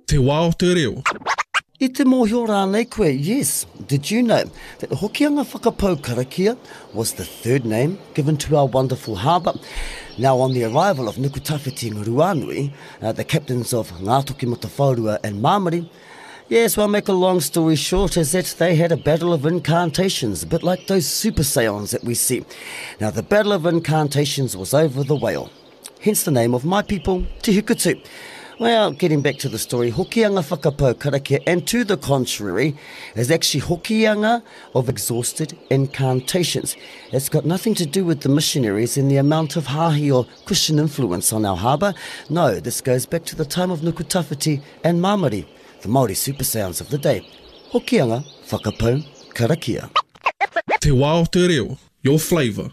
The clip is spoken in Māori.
Te wā o te reo. I te mōhio rānei koe, yes. Did you know that the Hokianga Whakapau Karakia was the third name given to our wonderful harbour? Now, on the arrival of Nukutawhiti and Ruanui, the captains of Ngātoki Matawhaurua and Māmari, yes, well, make a long story short, is that they had a battle of incantations, a bit like those super Saiyans that we see. Now, the battle of incantations was over the whale, hence the name of my people, Te Hukutu. Well, getting back to the story, Hokianga Whakapau Karakia, and to the contrary, is actually Hokianga of exhausted incantations. It's got nothing to do with the missionaries and the amount of hahi or Christian influence on our harbour. No, this goes back to the time of Nukutawhiti and Māmari, the Māori super sounds of the day. Hokianga Whakapau Karakia. Te wā o te reo. Your flavour.